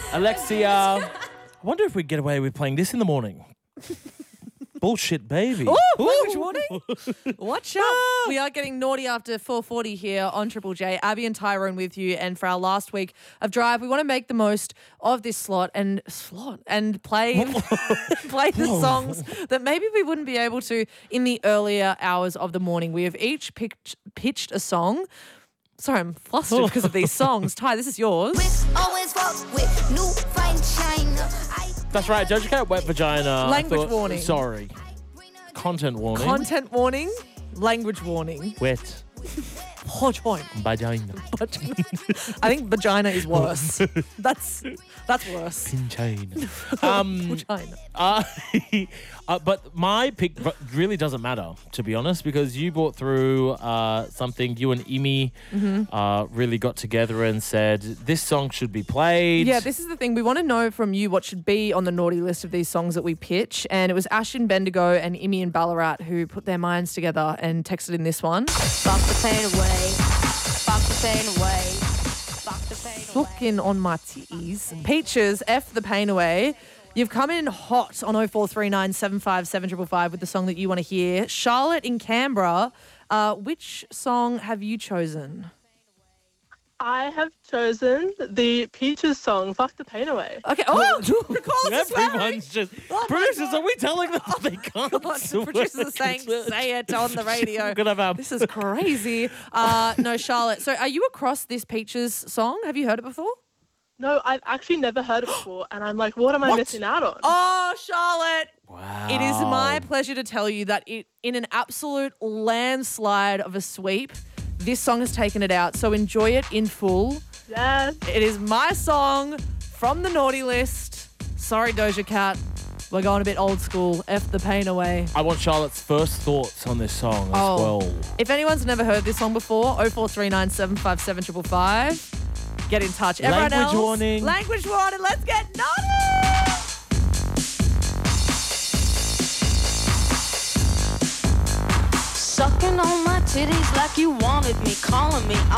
Alexia, I wonder if we'd get away with playing this in the morning. Bullshit baby. Ooh, language warning. Watch out. We are getting naughty after 4:40 here on Triple J. Abby and Tyrone with you. And for our last week of Drive, we want to make the most of this slot and play play the songs that maybe we wouldn't be able to in the earlier hours of the morning. We have each pitched a song. Sorry, I'm flustered because of these songs. Ty, this is yours. Always walk with new fine china. That's right, Doja Cat, Wet Vagina. Language warning. Sorry. Content warning. Content warning, language warning. Wet Vagina. Vagina. I think vagina is worse. That's worse. Pinchine. Vagina. But my pick really doesn't matter, to be honest, because you brought through something. You and Imi really got together and said, this song should be played. Yeah, this is the thing. We want to know from you what should be on the naughty list of these songs that we pitch. And it was Ashton Bendigo and Imi and Ballarat who put their minds together and texted in this one. Fuck the pain away. Fuck the pain away. Fuck the pain away. Looking on my titties. Peaches, F the pain away. You've come in hot on 0439 757 555 with the song that you want to hear. Charlotte in Canberra, which song have you chosen? I have chosen the Peaches song, Fuck the Pain Away. Okay. Oh, the call is Everyone's just... producers, are we telling them that they can't? God, the producers are saying, say it on the radio. Good about This is crazy. No, Charlotte. So are you across this Peaches song? Have you heard it before? No, I've actually never heard it before, and I'm like, what am I missing out on? Oh, Charlotte. Wow. It is my pleasure to tell you that in an absolute landslide of a sweep, this song has taken it out. So enjoy it in full. Yes. It is my song from the naughty list. Sorry, Doja Cat. We're going a bit old school. F the pain away. I want Charlotte's first thoughts on this song as well. If anyone's never heard this song before, 0439 757 555. Get in touch. Everyone Language else, warning. Language warning. Let's get naughty. Sucking on my titties like you wanted me, calling me